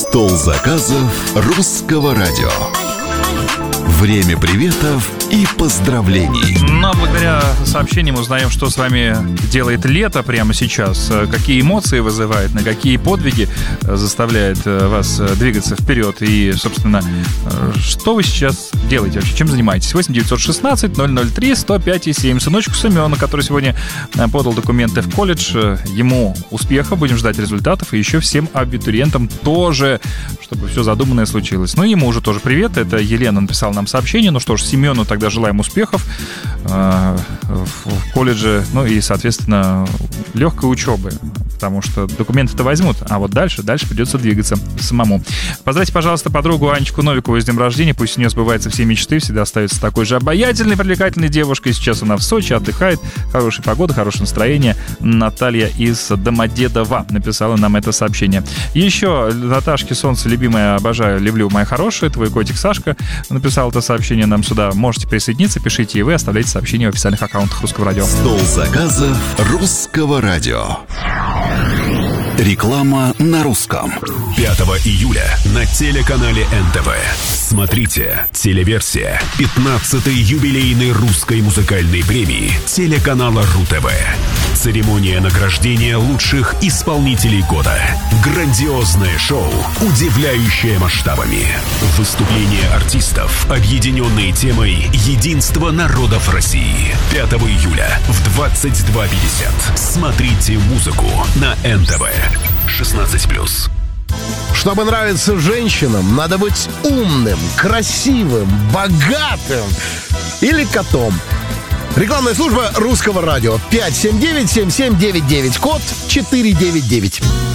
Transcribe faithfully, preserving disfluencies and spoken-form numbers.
Стол заказов русского радио. Время приветов и поздравлений. Но благодаря сообщениям узнаем, что с вами делает лето прямо сейчас, какие эмоции вызывает, на какие подвиги заставляет вас двигаться вперед. И, собственно, что вы сейчас делаете вообще, чем занимаетесь? восемь девятьсот шестнадцать ноль ноль три сто пять и семь. Сыночку Семену, который сегодня подал документы в колледж, ему успеха, будем ждать результатов. И еще всем абитуриентам тоже, чтобы все задуманное случилось. Ну, ему уже тоже привет. Это Елена написала нам сообщение. Ну что ж, Семену тогда желаем успехов э, в колледже, ну и, соответственно, легкой учебы, потому что документы-то возьмут, а вот дальше, дальше придется двигаться самому. Поздравьте, пожалуйста, подругу Анечку Новикову с днем рождения. Пусть у нее сбываются все мечты, всегда остается такой же обаятельной, привлекательной девушкой. Сейчас она в Сочи отдыхает. Хорошая погода, хорошее настроение. Наталья из Домодедова написала нам это сообщение. Еще Наташке Солнце, любимая, обожаю, люблю, моя хорошая. Твой котик Сашка написал это сообщение нам сюда. Можете присоединиться, пишите и вы, оставляйте сообщения в официальных аккаунтах Русского радио. Стол заказов Русского радио. Реклама на русском. пятого июля на телеканале эн тэ вэ. Смотрите телеверсия пятнадцатой юбилейной русской музыкальной премии телеканала РУ-ТВ. Церемония награждения лучших исполнителей года. Грандиозное шоу, удивляющее масштабами. Выступления артистов, объединенные темой «Единство народов России». пятого июля в двадцать два пятьдесят. Смотрите музыку на эн тэ вэ. шестнадцать плюс. Чтобы нравиться женщинам, надо быть умным, красивым, богатым или котом. Рекламная служба Русского радио. пять семь девять семь семь девять девять. Код четыре девять девять.